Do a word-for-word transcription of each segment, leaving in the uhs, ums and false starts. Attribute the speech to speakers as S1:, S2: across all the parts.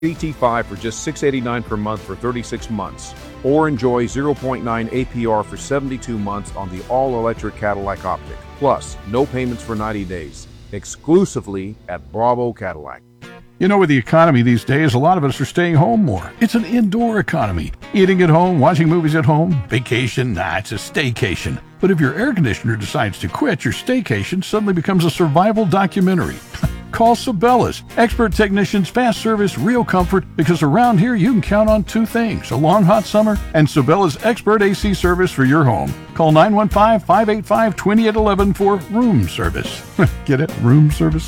S1: G T five for just six hundred eighty-nine dollars per month for thirty-six months, or enjoy zero point nine A P R for seventy-two months on the all-electric Cadillac Optiq. Plus, no payments for ninety days, exclusively at Bravo Cadillac.
S2: You know, with the economy these days, a lot of us are staying home more. It's an indoor economy. Eating at home, watching movies at home, vacation, nah, it's a staycation. But if your air conditioner decides to quit, your staycation suddenly becomes a survival documentary. Call Sabela's. Expert technicians, fast service, real comfort, because around here you can count on two things, a long hot summer and Sabela's expert A C service for your home. Call nine one five, five eight five, two eight one one for room service. Get it? Room service?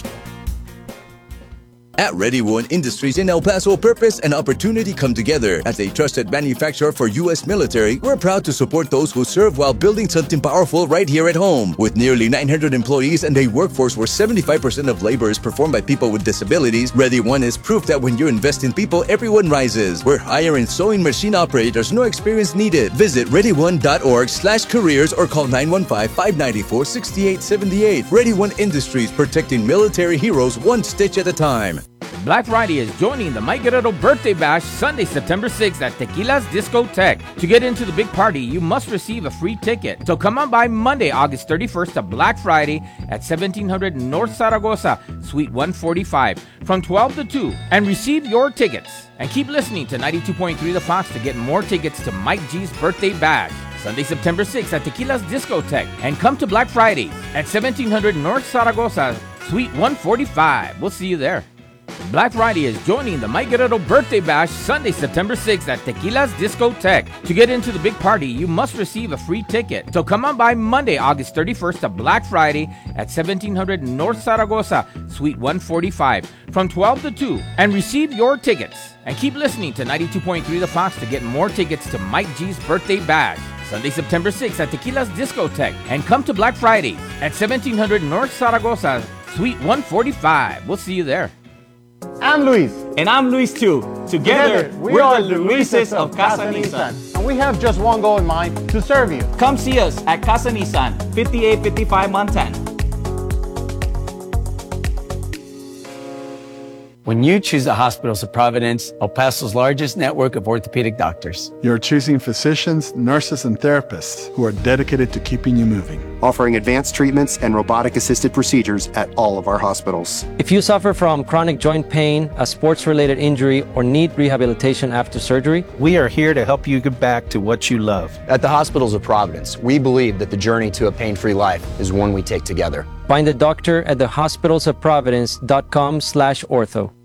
S3: At Ready One Industries in El Paso, purpose and opportunity come together. As a trusted manufacturer for U S military, we're proud to support those who serve while building something powerful right here at home. With nearly nine hundred employees and a workforce where seventy-five percent of labor is performed by people with disabilities, Ready One is proof that when you invest in people, everyone rises. We're hiring sewing machine operators, no experience needed. Visit ready one dot org slash careers or call nine one five, five nine four, six eight seven eight. Ready One Industries, protecting military heroes one stitch at a time.
S4: Black Friday is joining the Mike Guerrero Birthday Bash Sunday, September sixth at Tequila's Discotheque. To get into the big party, you must receive a free ticket. So come on by Monday, August thirty-first to Black Friday at seventeen hundred North Zaragoza, Suite one forty-five, from twelve to two, and receive your tickets. And keep listening to ninety-two point three The Fox to get more tickets to Mike G's Birthday Bash. Sunday, September sixth at Tequila's Discotheque. And come to Black Friday at seventeen hundred North Zaragoza, Suite one forty-five. We'll see you there. Black Friday is joining the Mike Guerrero Birthday Bash Sunday, September sixth at Tequila's Discotheque. To get into the big party, you must receive a free ticket. So come on by Monday, August thirty-first to Black Friday at seventeen hundred North Zaragoza, Suite one forty-five, from twelve to two, and receive your tickets. And keep listening to ninety-two point three The Fox to get more tickets to Mike G's Birthday Bash. Sunday, September sixth at Tequila's Discotheque. And come to Black Friday at seventeen hundred North Zaragoza, Suite one forty-five. We'll see you there.
S5: I'm Luis.
S6: And I'm Luis too. Together, Together we are the Luises of Casa Nissan.
S5: And we have just one goal in mind, to serve you.
S6: Come see us at Casa Nissan, fifty-eight fifty-five Montana.
S7: When you choose the Hospitals of Providence, El Paso's largest network of orthopedic doctors,
S8: you're choosing physicians, nurses, and therapists who are dedicated to keeping you moving,
S9: offering advanced treatments and robotic-assisted procedures at all of our hospitals.
S10: If you suffer from chronic joint pain, a sports-related injury, or need rehabilitation after surgery,
S11: we are here to help you get back to what you love.
S12: At the Hospitals of Providence, we believe that the journey to a pain-free life is one we take together.
S10: Find a doctor at the hospitals of providence dot com slash ortho.